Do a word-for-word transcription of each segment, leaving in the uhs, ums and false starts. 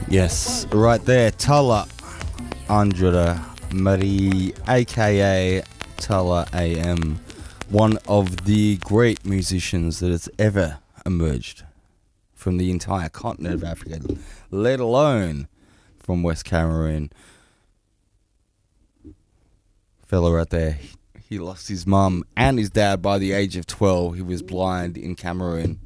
Yes, right there, Tala Andra Marie, aka Tala A M, one of the great musicians that has ever emerged from the entire continent of Africa, let alone from West Cameroon. Fella right there, he lost his mum and his dad by the age of twelve. He was blind in Cameroon.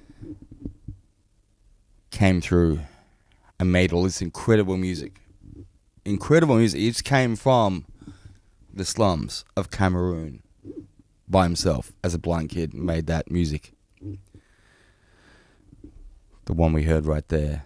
Came through and made all this incredible music. Incredible music. He just came from the slums of Cameroon by himself as a blind kid and made that music. The one we heard right there.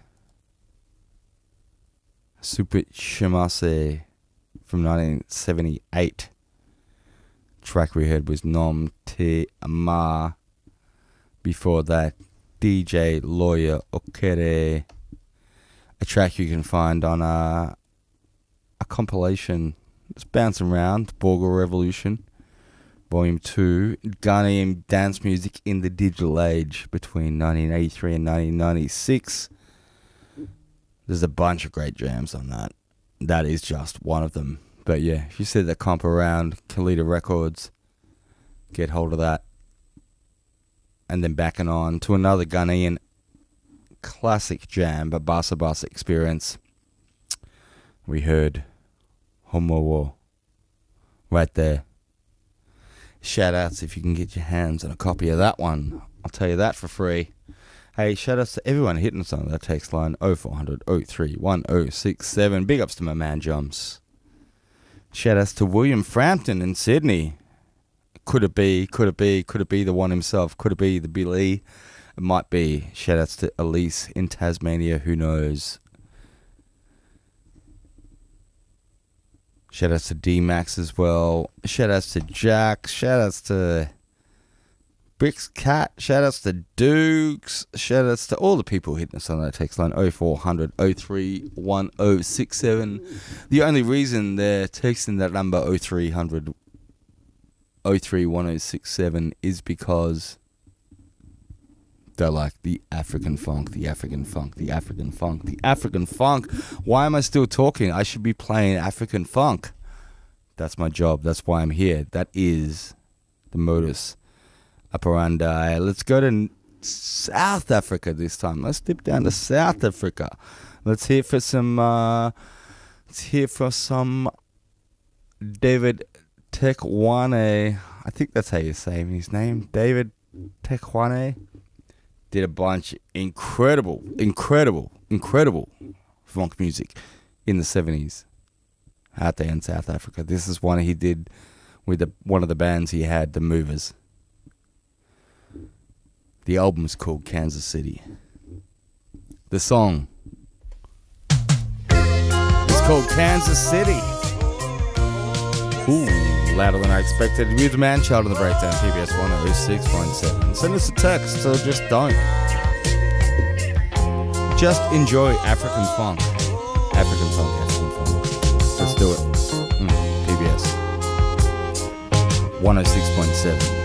Super Shemase from nineteen seventy-eight. Track we heard was Nom Te Ama. Before that, D J Lawyer Okere. A track you can find on a, a compilation that's bouncing around, Borgo Revolution, Volume two, Ghanaian dance music in the digital age between nineteen eighty-three and nineteen ninety-six. There's a bunch of great jams on that. That is just one of them. But yeah, if you set that comp around, Kalita Records, get hold of that. And then backing on to another Ghanaian classic jam, but Basa Basa Experience. We heard Homowo right there. Shout outs if you can get your hands on a copy of that one. I'll tell you that for free. Hey, shout outs to everyone hitting us on that text line oh four hundred oh three one oh six seven. Big ups to my man Jumps. Shout outs to William Frampton in Sydney. Could it be, could it be, could it be the one himself? Could it be the Billy? It might be. Shout outs to Elise in Tasmania, who knows? Shout outs to D-Max as well. Shout outs to Jack. Shout outs to Bricks Cat. Shout outs to Dukes. Shout outs to all the people hitting us on that text line oh four hundred oh three one oh six seven. The only reason they're texting that number oh three hundred oh three one oh six seven is because they're like the African funk, the African funk, the African funk, the African funk. Why am I still talking? I should be playing African funk. That's my job. That's why I'm here. That is the modus operandi. Let's go to South Africa this time. Let's dip down to South Africa. Let's hear for some. Uh, let's hear for some David Tekwane. I think that's how you say his name. David Tekwane. Did a bunch of incredible, incredible, incredible funk music in the seventies out there in South Africa. This is one he did with the, one of the bands he had, the Movers. The album's called Kansas City. The song is called Kansas City. Ooh, louder than I expected. With the Man Child on the Breakdown, P B S one oh six point seven. Send us a text, so just don't. Just enjoy African funk. African funk, African funk. Let's do it. Mm, P B S one oh six point seven.